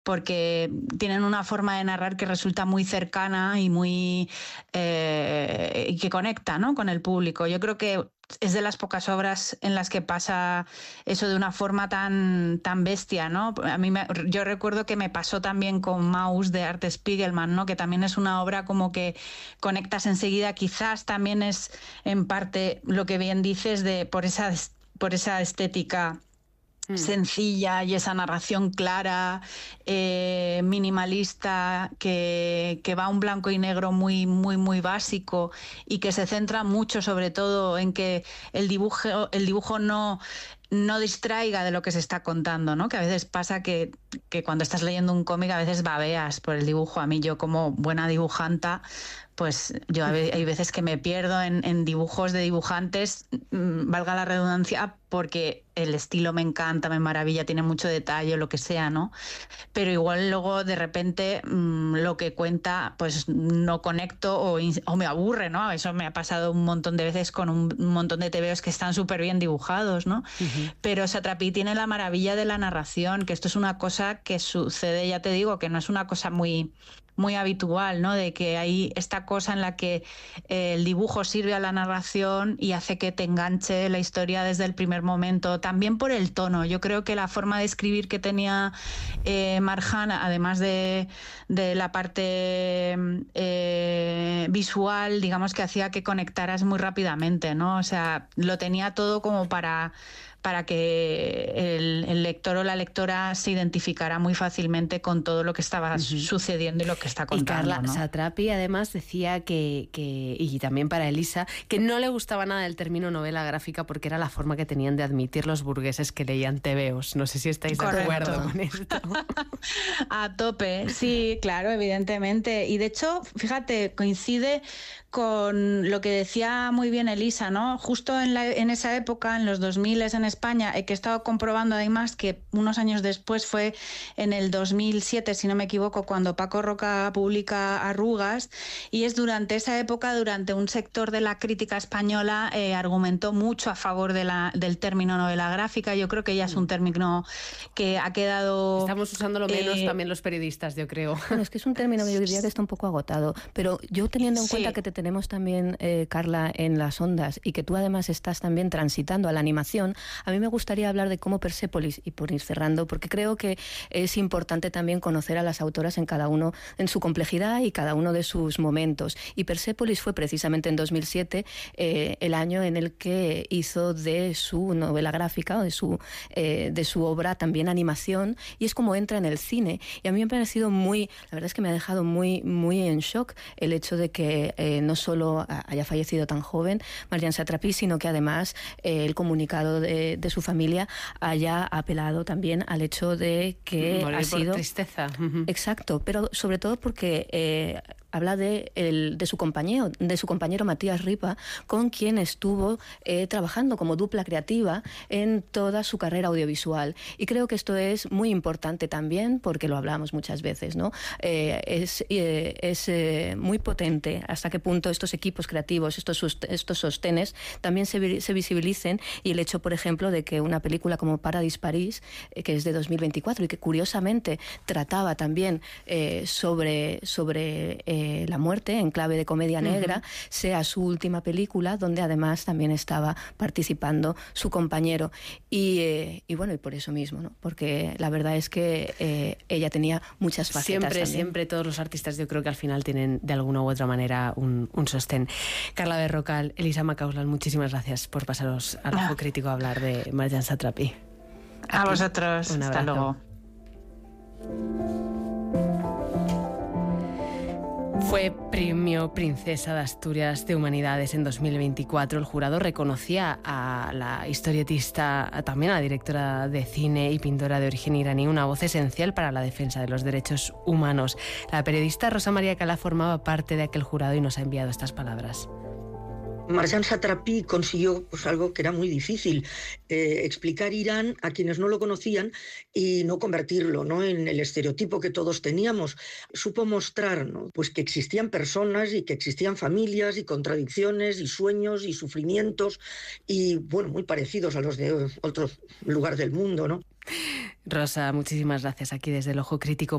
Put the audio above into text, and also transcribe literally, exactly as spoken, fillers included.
porque tienen una forma de narrar que resulta muy cercana y muy eh, y que conecta, ¿no?, con el público. Yo creo que es de las pocas obras en las que pasa eso de una forma tan, tan bestia, ¿no? A mí me, yo recuerdo que me pasó también con Maus de Art Spiegelman, ¿no?, que también es una obra como que conectas enseguida. Quizás también es en parte lo que bien dices de por esa, por esa estética sencilla y esa narración clara, eh, minimalista, que, que va a un blanco y negro muy, muy, muy básico y que se centra mucho sobre todo en que el dibujo, el dibujo no... no distraiga de lo que se está contando, ¿no? Que a veces pasa que, que cuando estás leyendo un cómic a veces babeas por el dibujo. A mí, yo como buena dibujanta, pues yo hay veces que me pierdo en, en dibujos de dibujantes, mmm, valga la redundancia, porque el estilo me encanta, me maravilla, tiene mucho detalle, lo que sea, ¿no? Pero igual luego de repente mmm, lo que cuenta pues no conecto o, o me aburre, ¿no? Eso me ha pasado un montón de veces con un, un montón de tebeos que están súper bien dibujados, ¿no? Uh-huh. Pero Satrapi tiene la maravilla de la narración, que esto es una cosa que sucede, ya te digo, que no es una cosa muy... muy habitual, ¿no? De que hay esta cosa en la que eh, el dibujo sirve a la narración y hace que te enganche la historia desde el primer momento, también por el tono. Yo creo que la forma de escribir que tenía eh, Marjan, además de, de la parte eh, visual, digamos que hacía que conectaras muy rápidamente, ¿no? O sea, lo tenía todo como para... para que el, el lector o la lectora se identificara muy fácilmente con todo lo que estaba uh-huh. sucediendo y lo que está contando. Y Carla, ¿no? Satrapi además decía que, que, y también para Elisa, que no le gustaba nada el término novela gráfica porque era la forma que tenían de admitir los burgueses que leían tebeos. No sé si estáis de Correcto. acuerdo con esto. A tope, sí, claro, evidentemente. Y de hecho, fíjate, coincide con lo que decía muy bien Elisa, ¿no? Justo en, la, en esa época, en los dos mil en España, que he estado comprobando además que unos años después fue en el dos mil siete, si no me equivoco, cuando Paco Roca publica Arrugas, y es durante esa época, durante un sector de la crítica española eh, argumentó mucho a favor de la, del término novela gráfica. Yo creo que ya es un término que ha quedado... Estamos usándolo menos eh, también los periodistas, yo creo. Bueno, es que es un término que yo diría que está un poco agotado, pero yo teniendo en sí. cuenta que te tenemos también, eh, Carla, en las ondas y que tú además estás también transitando a la animación, a mí me gustaría hablar de cómo Persépolis, y por ir cerrando, porque creo que es importante también conocer a las autoras en cada uno, en su complejidad y cada uno de sus momentos. Y Persépolis fue precisamente en dos mil siete eh, el año en el que hizo de su novela gráfica o de su, eh, de su obra también animación, y es como entra en el cine. Y a mí me ha parecido muy, la verdad es que me ha dejado muy, muy en shock el hecho de que eh, no solo haya fallecido tan joven Marjane Satrapi, sino que además eh, el comunicado de, de su familia haya apelado también al hecho de que morir ha sido... por tristeza. Exacto, pero sobre todo porque... Eh, habla de, el, de su compañero, de su compañero Matías Ripa, con quien estuvo eh, trabajando como dupla creativa en toda su carrera audiovisual. Y creo que esto es muy importante también, porque lo hablamos muchas veces, ¿no? Eh, es eh, es eh, muy potente hasta qué punto estos equipos creativos, estos, estos sostenes, también se, se visibilicen, y el hecho, por ejemplo, de que una película como Paradis París, eh, que es de dos mil veinticuatro y que curiosamente trataba también eh, sobre... sobre eh, la muerte en clave de comedia negra, uh-huh. sea su última película, donde además también estaba participando su compañero. Y, eh, y bueno, y por eso mismo, ¿no? Porque la verdad es que eh, ella tenía muchas facetas. Siempre, también. siempre todos los artistas yo creo que al final tienen de alguna u otra manera un, un sostén. Carla Berrocal, Elisa Macauslan, muchísimas gracias por pasaros al Ojo Crítico a hablar de Marjane Satrapi. A, a vosotros, hasta luego. Fue premio Princesa de Asturias de Humanidades en dos mil veinticuatro. El jurado reconocía a la historietista, también a la directora de cine y pintora de origen iraní, una voz esencial para la defensa de los derechos humanos. La periodista Rosa María Calá formaba parte de aquel jurado y nos ha enviado estas palabras. Marjan Satrapi consiguió pues, algo que era muy difícil, eh, explicar Irán a quienes no lo conocían y no convertirlo, ¿no?, en el estereotipo que todos teníamos. Supo mostrar, ¿no?, pues que existían personas y que existían familias y contradicciones y sueños y sufrimientos y, bueno, muy parecidos a los de otro lugar del mundo, ¿no? Rosa, muchísimas gracias aquí desde El Ojo Crítico